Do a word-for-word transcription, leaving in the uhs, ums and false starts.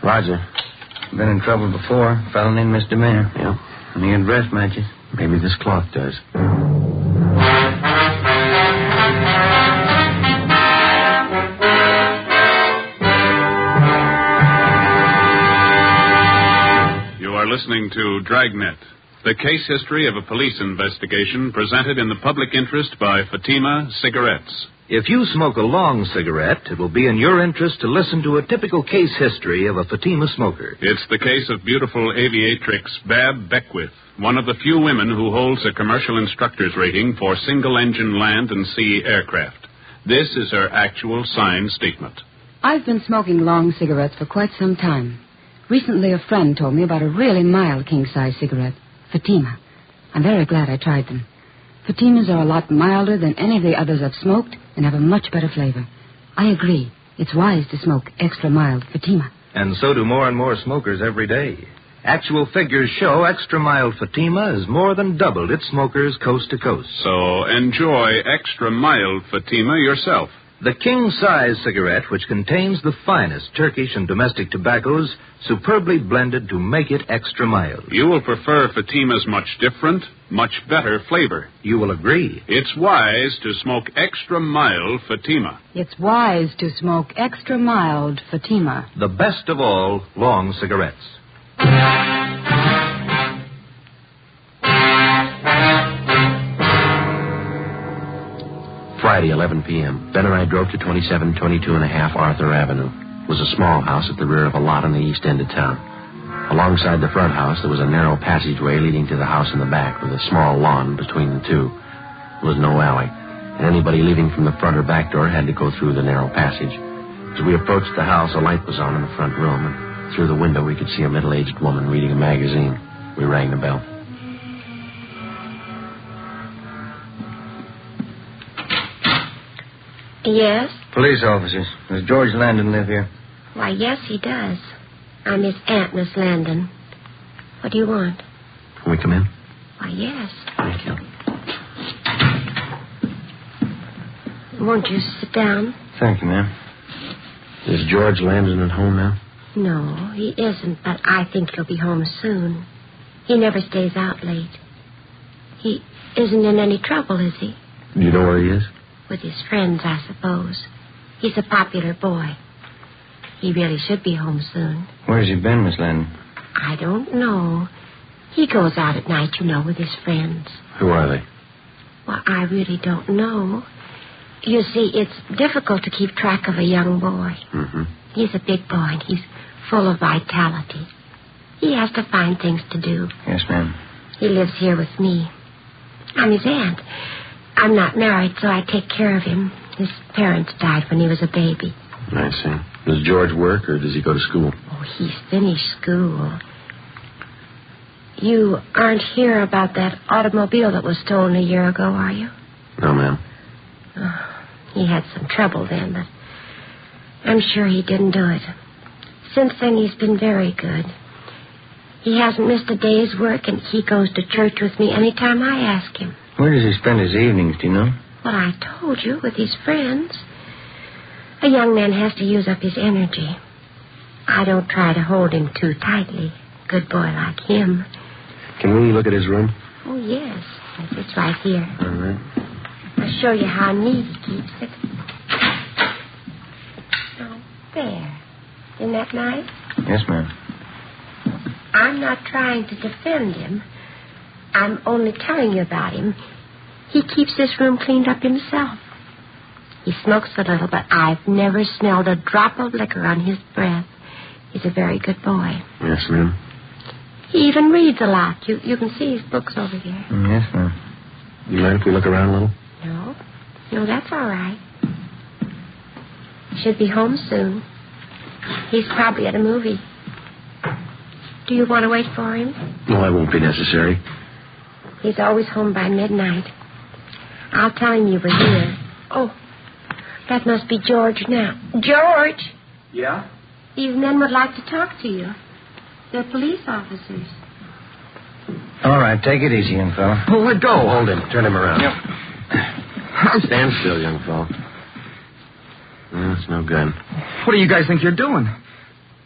Roger. Been in trouble before. Felony and misdemeanor. Yeah. Any address matches? Maybe this cloth does. You are listening to Dragnet, the case history of a police investigation presented in the public interest by Fatima Cigarettes. If you smoke a long cigarette, it will be in your interest to listen to a typical case history of a Fatima smoker. It's the case of beautiful aviatrix Bab Beckwith, one of the few women who holds a commercial instructor's rating for single-engine land and sea aircraft. This is her actual signed statement. I've been smoking long cigarettes for quite some time. Recently, a friend told me about a really mild king-size cigarette, Fatima. I'm very glad I tried them. Fatimas are a lot milder than any of the others I've smoked and have a much better flavor. I agree. It's wise to smoke extra mild Fatima. And so do more and more smokers every day. Actual figures show extra mild Fatima has more than doubled its smokers coast to coast. So enjoy extra mild Fatima yourself. The king-size cigarette, which contains the finest Turkish and domestic tobaccos, superbly blended to make it extra mild. You will prefer Fatima's much different, much better flavor. You will agree. It's wise to smoke extra mild Fatima. It's wise to smoke extra mild Fatima. The best of all long cigarettes. Friday, eleven p.m. Ben and I drove to twenty-seven twenty-two and a half Arthur Avenue. It was a small house at the rear of a lot on the east end of town. Alongside the front house, there was a narrow passageway leading to the house in the back with a small lawn between the two. There was no alley, and anybody leaving from the front or back door had to go through the narrow passage. As we approached the house, a light was on in the front room, and through the window we could see a middle-aged woman reading a magazine. We rang the bell. Yes? Police officers. Does George Landon live here? Why, yes, he does. I'm his aunt, Miss Landon. What do you want? Can we come in? Why, yes. Thank you. Won't you sit down? Thank you, ma'am. Is George Landon at home now? No, he isn't, but I think he'll be home soon. He never stays out late. He isn't in any trouble, is he? Do you know where he is? With his friends, I suppose. He's a popular boy. He really should be home soon. Where's he been, Miss Landon? I don't know. He goes out at night, you know, with his friends. Who are they? Well, I really don't know. You see, it's difficult to keep track of a young boy. Mm-hmm. He's a big boy, and he's full of vitality. He has to find things to do. Yes, ma'am. He lives here with me. I'm his aunt. I'm not married, so I take care of him. His parents died when he was a baby. I see. Does George work, or does he go to school? Oh, he's finished school. You aren't here about that automobile that was stolen a year ago, are you? No, ma'am. Oh, he had some trouble then, but I'm sure he didn't do it. Since then, he's been very good. He hasn't missed a day's work, and he goes to church with me any time I ask him. Where does he spend his evenings, do you know? Well, I told you, with his friends. A young man has to use up his energy. I don't try to hold him too tightly. Good boy like him. Can we look at his room? Oh, yes. It's right here. All right. I'll show you how neat he keeps it. Oh, there. Isn't that nice? Yes, ma'am. I'm not trying to defend him. I'm only telling you about him. He keeps this room cleaned up himself. He smokes a little, but I've never smelled a drop of liquor on his breath. He's a very good boy. Yes, ma'am. He even reads a lot. You you can see his books over there. Yes, ma'am. You mind if we look around a little? No. No, that's all right. Should be home soon. He's probably at a movie. Do you want to wait for him? No, that won't be necessary. He's always home by midnight. I'll tell him you were here. Oh, that must be George now. George! Yeah? These men would like to talk to you. They're police officers. All right, take it easy, young fella. Oh, let go. Hold him. Turn him around. Yep. Stand still, young fellow. No, that's no good. What do you guys think you're doing?